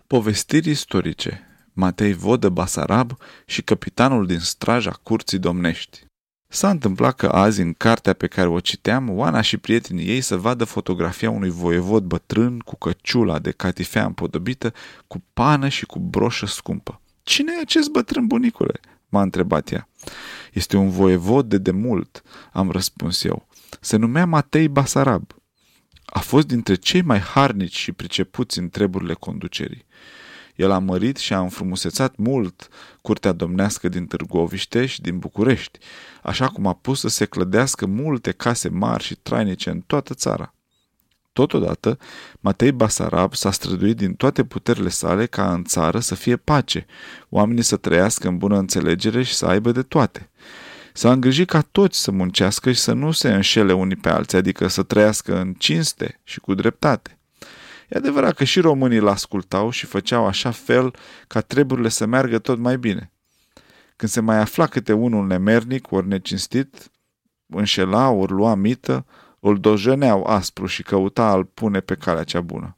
Povestiri istorice. Matei Vodă Basarab și căpitanul din straja curții domnești. S-a întâmplat că azi, în cartea pe care o citeam, Oana și prietenii ei să vadă fotografia unui voievod bătrân cu căciula de catifea împodobită, cu pană și cu broșă scumpă. "Cine e acest bătrân, bunicule?" m-a întrebat ea. "Este un voievod de demult," am răspuns eu. "Se numea Matei Basarab. A fost dintre cei mai harnici și pricepuți în treburile conducerii. El a mărit și a înfrumusețat mult curtea domnească din Târgoviște și din București, așa cum a pus să se clădească multe case mari și trainice în toată țara. Totodată, Matei Basarab s-a străduit din toate puterile sale ca în țară să fie pace, oamenii să trăiască în bună înțelegere și să aibă de toate. S-a îngrijit ca toți să muncească și să nu se înșele unii pe alții, adică să trăiască în cinste și cu dreptate. E adevărat că și românii l-ascultau și făceau așa fel ca treburile să meargă tot mai bine. Când se mai afla câte unul nemernic ori necinstit, înșela ori lua mită, îl dojăneau aspru și căuta a-l pune pe calea cea bună.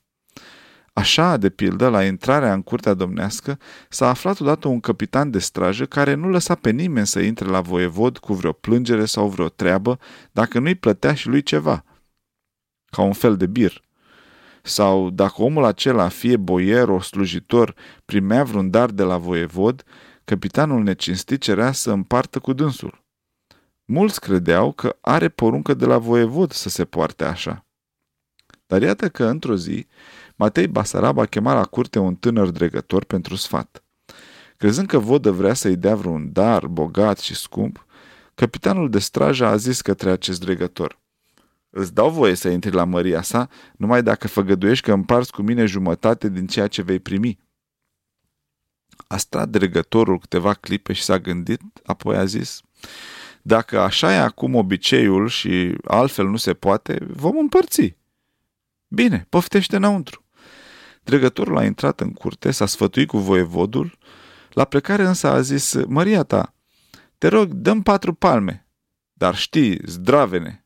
Așa, de pildă, la intrarea în curtea domnească, s-a aflat odată un căpitan de strajă care nu lăsa pe nimeni să intre la voievod cu vreo plângere sau vreo treabă dacă nu-i plătea și lui ceva, ca un fel de bir. Sau dacă omul acela, fie boier ori slujitor, primea vreun dar de la voievod, căpitanul necinstit cerea să împartă cu dânsul. Mulți credeau că are poruncă de la voievod să se poarte așa. Dar iată că, într-o zi, Matei Basarab a chemat la curte un tânăr dregător pentru sfat. Crezând că vodă vrea să-i dea vreun dar bogat și scump, căpitanul de strajă a zis către acest dregător: "Îți dau voie să intri la măria sa, numai dacă făgăduiești că împarți cu mine jumătate din ceea ce vei primi." A stat dregătorul câteva clipe și s-a gândit, apoi a zis: "Dacă așa e acum obiceiul și altfel nu se poate, vom împărți." "Bine, poftește înăuntru." Dregătorul a intrat în curte, s-a sfătuit cu voievodul, la plecare însă a zis: "Măria ta, te rog, dă-mi 4 palme, dar știi, zdravene."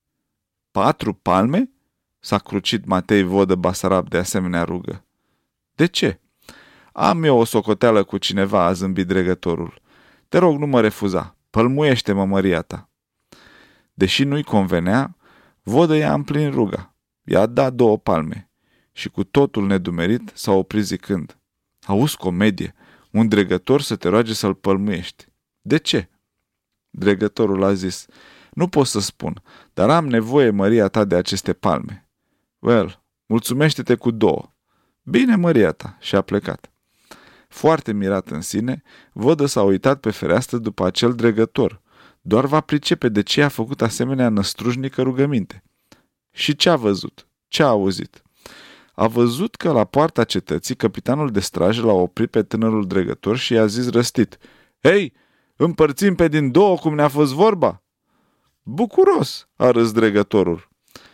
"4 palme?" s-a crucit Matei Vodă Basarab de asemenea rugă. "De ce?" "Am eu o socoteală cu cineva," a zâmbit dregătorul. "Te rog, nu mă refuza. Pălmuiește-mă, măria ta." Deși nu-i convenea, Vodă i-a împlinit ruga. I-a dat 2 palme și cu totul nedumerit s-a oprit zicând: "Auzi comedie, un dregător să te roage să-l pălmuiești. De ce?" Dregătorul a zis: "Nu pot să spun, dar am nevoie, măria ta, de aceste palme." "Well, mulțumește-te cu 2. "Bine, măria ta," și a plecat. Foarte mirat în sine, Vodă s-a uitat pe fereastră după acel dregător. Doar va pricepe de ce a făcut asemenea năstrușnică rugăminte. Și ce a văzut? Ce a auzit? A văzut că la poarta cetății căpitanul de strajă l-a oprit pe tânărul dregător și i-a zis răstit: "Hei, împărțim pe din 2 cum ne-a fost vorba?" "Bucuros," a râs dregătorul.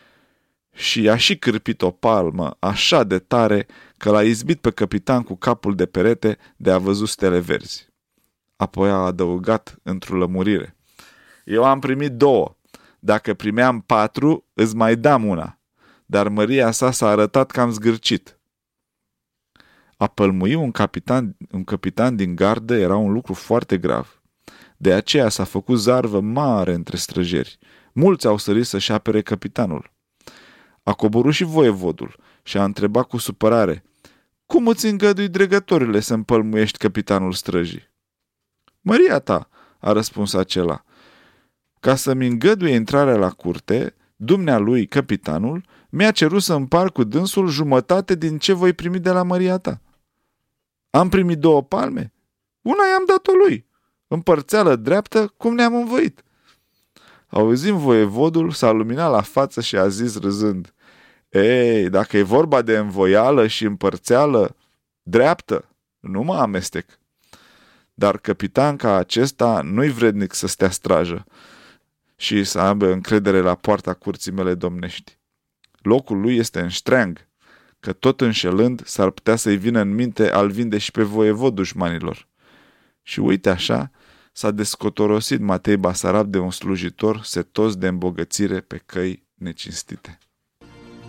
Și i-a și cârpit o palmă așa de tare că l-a izbit pe căpitan cu capul de perete de a văzut stele verzi. Apoi a adăugat într-o lămurire: "Eu am primit 2. Dacă primeam 4, îți mai dam una. Dar măria sa s-a arătat cam zgârcit." A pălmui un căpitan din gardă era un lucru foarte grav. De aceea s-a făcut zarvă mare între străjeri. Mulți au sărit să-și apere căpitanul. A coborât și voievodul și a întrebat cu supărare: "Cum îți îngădui, dregătorile, să împălmuiești căpitanul străjii?" "Măria ta," a răspuns acela, "ca să-mi îngăduie intrarea la curte, dumnealui, căpitanul, mi-a cerut să împart cu dânsul jumătate din ce voi primi de la măria ta. Am primit 2 palme? Una i-am dat-o lui. Împărțeală dreaptă, cum ne-am învoit." Auzind voievodul, s-a luminat la față și a zis râzând: "Ei, dacă e vorba de învoială și împărțeală dreaptă, nu mă amestec. Dar căpitan ca acesta nu-i vrednic să stea strajă și să aibă încredere la poarta curții mele domnești. Locul lui este în ștreang, că tot înșelând s-ar putea să-i vină în minte a-l vinde și pe voievod dușmanilor." Și uite așa s-a descotorosit Matei Basarab de un slujitor setos de îmbogățire pe căi necinstite.